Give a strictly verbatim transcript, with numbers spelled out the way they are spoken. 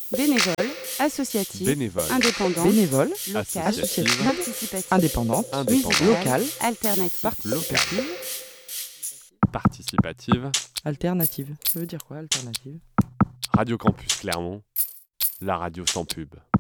Bénévole, associative, Bénévole, indépendante, Bénévole, locale, associative, participative, indépendante, indépendante, locale, alternative. locale, participative, alternative. Ça veut dire quoi, alternative? Radio Campus Clermont, la radio sans pub.